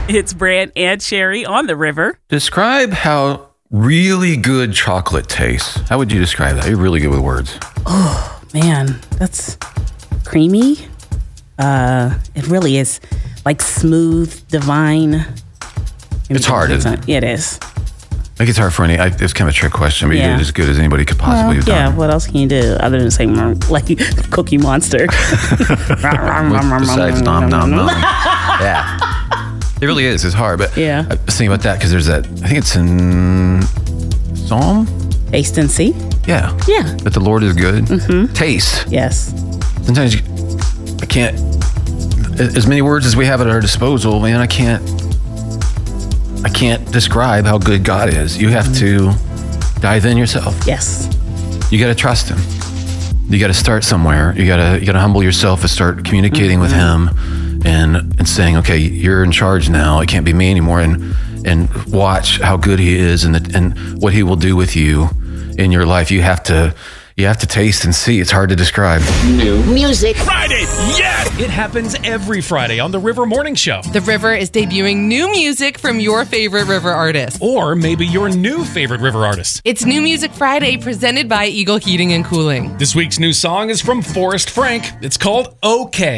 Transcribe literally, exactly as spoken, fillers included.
It's Brant and Sherry on the river. Describe how really good chocolate tastes. How would you describe that? You're really good with words. Oh, man. That's creamy. Uh, it really is like smooth, divine. Maybe It's hard, isn't it? It is. I think it's hard for any. I, it's kind of a trick question, but Yeah. you did it as good as anybody could possibly Well, have yeah, done. what else can you do other than say mm, like Cookie Monster? Besides nom nom nom. Yeah. It really is. It's hard, but Yeah. I was thinking about that because there's that. I think it's in Psalm. Taste and see. Yeah. Yeah. That the Lord is good. Mm-hmm. Taste. Yes. Sometimes you, I can't. As many words as we have at our disposal, man, I can't. I can't describe how good God is. You have to dive in yourself. Yes. You got to trust Him. You got to start somewhere. You got to you got to humble yourself and start communicating mm-hmm. with Him, and and saying, okay, you're in charge now. It can't be me anymore. And and watch how good He is, and the, and what He will do with you in your life. You have to. You have to taste and see. It's hard to describe. New music Friday, yes! It happens every Friday on the River Morning Show. The River is debuting new music from your favorite River artists. Or maybe your new favorite River artist. It's New Music Friday, presented by Eagle Heating and Cooling. This week's new song is from Forrest Frank. It's called Okay.